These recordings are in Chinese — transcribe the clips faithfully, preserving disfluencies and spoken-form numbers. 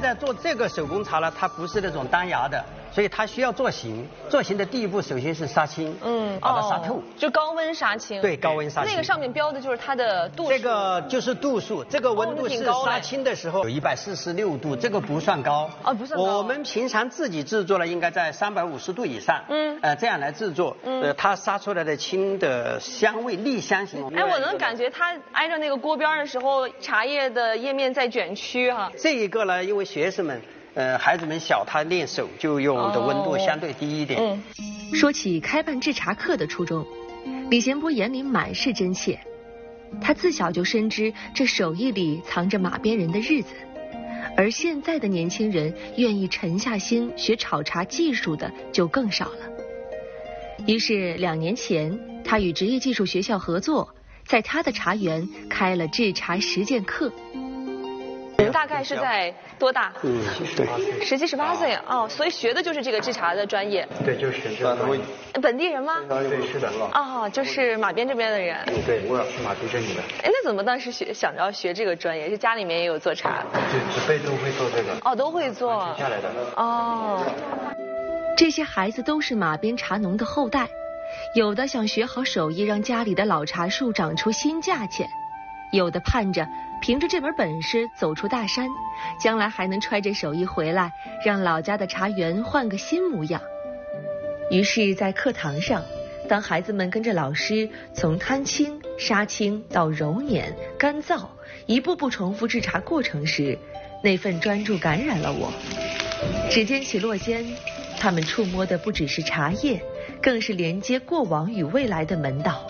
在做这个手工茶呢，它不是那种单芽的，所以它需要做形。做形的第一步，首先是杀青，嗯，把它杀透， 哦、就高温杀青。 对，高温杀青。 那个上面标的就是它的度数。 这个就是度数，这个温度是杀青的时候有一百四十六度，这个不算高。 哦，不算高。 我们平常自己制作呢，应该在三百五十度以上。嗯。呃，这样来制作，嗯、呃，它杀出来的青的香味，栗香型。 哎，我能感觉它挨着那个锅边的时候，茶叶的叶面在卷曲哈、啊。 这一个呢，因为学生们。呃，孩子们小，他练手就用的温度相对低一点。 哦嗯、说起开办制茶课的初衷，李贤波眼里满是真切。他自小就深知这手艺里藏着马鞭人的日子，而现在的年轻人愿意沉下心学炒茶技术的就更少了。于是两年前，他与职业技术学校合作，在他的茶园开了制茶实践课。 你们大概是在多大？ 嗯，对， 十七十八岁哦，所以学的就是这个制茶的专业。 对，就是学这个专业。 本地人吗？ 对，是的。 哦，就是马边这边的人。 对，我是马边这里的。 哎，那怎么当时学想着要学这个专业？是家里面也有做茶？ 对，长辈都会做这个。 哦，都会做。 学下来的。 哦。 这些孩子都是马边茶农的后代，有的想学好手艺，让家里的老茶树长出新价钱。有的盼着凭着这门本事走出大山，将来还能揣着手艺回来，让老家的茶园换个新模样。于是在课堂上，当孩子们跟着老师从摊青、杀青到揉捻、干燥，一步步重复制茶过程时，那份专注感染了我。指尖起落间，他们触摸的不只是茶叶，更是连接过往与未来的门道。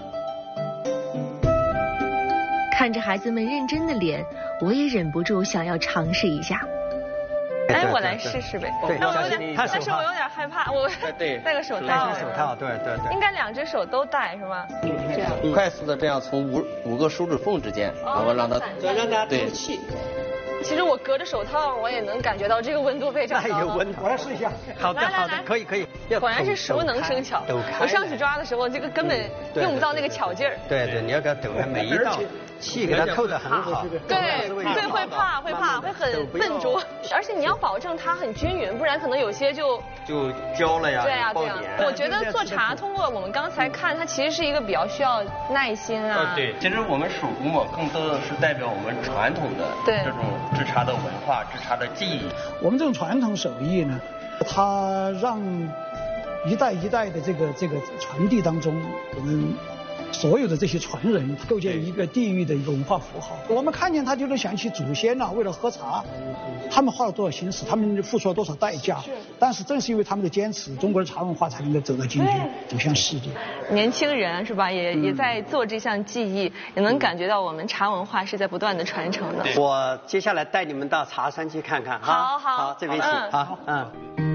看着孩子们认真的脸，我也忍不住想要尝试一下。 哎，我来试试呗。 对， 但我有点，但是我有点害怕，我对戴个手套。 戴手套，对对对。 应该两只手都戴是吗？ 这样。快速的这样从五五个手指缝之间，然后让它让它透气。 其实我隔着手套，我也能感觉到这个温度非常高。 那有温度，我来试一下。好的好的，可以可以。 果然是熟能生巧。我上去抓的时候，这个根本用不到那个巧劲儿。 对对，你要给它抖开，每一道气给它透得很好。 对对，会怕会怕会很笨拙，而且你要保证它很均匀，不然可能有些就就焦了呀。 对呀对呀。我觉得做茶通过我们刚才看，它其实是一个比较需要耐心啊。 对，其实我们手工嘛，更多的是代表我们传统的这种制茶的文化、制茶的技艺。 我们这种传统手艺呢，它让一代一代的这个这个传递当中，我们所有的这些传人构建一个地域的一个文化符号。我们看见它就能想起祖先呐、啊，为了喝茶，他们花了多少心思，他们付出了多少代价。但是正是因为他们的坚持，中国的茶文化才能够走到今天，走向世界。 年轻人是吧，也、嗯、也在做这项技艺，也能感觉到我们茶文化是在不断的传承的。 我接下来带你们到茶山去看看。 好好好，这边请。嗯、好，嗯。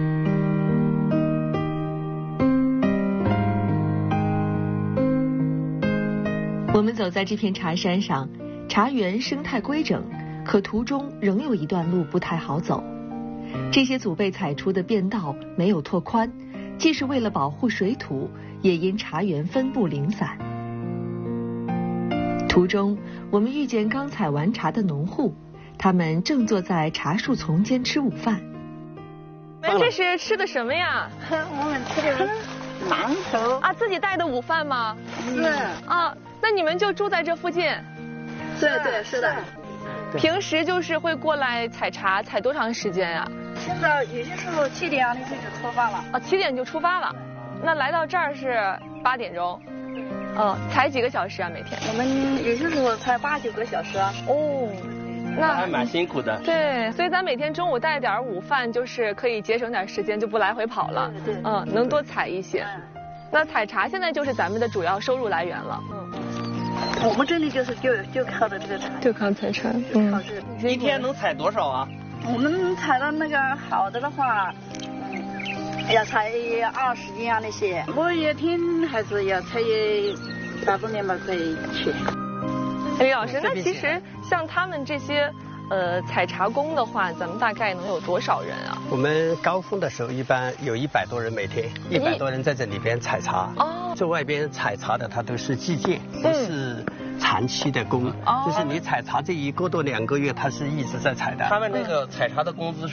我们走在这片茶山上，茶园生态规整，可途中仍有一段路不太好走。这些祖辈踩出的便道没有拓宽，既是为了保护水土，也因茶园分布零散。途中，我们遇见刚采完茶的农户，他们正坐在茶树丛间吃午饭。 哎，这是吃的什么呀？ 我们吃的馒头啊，自己带的午饭吗？ 是啊。那你们就住在这附近？ 对对是的。 平时就是会过来采茶，采多长时间呀？ 现在有些时候七点啊，那就出发了。 啊，七点就出发了。那来到这儿是八点钟。嗯，采几个小时啊？每天？ 我们有些时候采八九个小时啊。 哦，那还蛮辛苦的。 对，所以咱每天中午带点午饭，就是可以节省点时间，就不来回跑了。 对对。 嗯，能多采一些。那采茶现在就是咱们的主要收入来源了。嗯。 我们这里就是就就靠着这个茶， 就靠采茶， 就靠这个。 一天能采多少啊？ 我们采到那个好的的话，嗯，要采二十斤啊那些。我一天还是要采三分两百块钱。 李老师，那其实像他们这些呃采茶工的话，咱们大概能有多少人啊？ 我们高峰的时候，一般有一百多人每天，一百多人在这里边采茶。哦。在外边采茶的，他都是计件，不是长期的工。哦。就是你采茶这一个多两个月，他是一直在采的。 他们那个采茶的工资是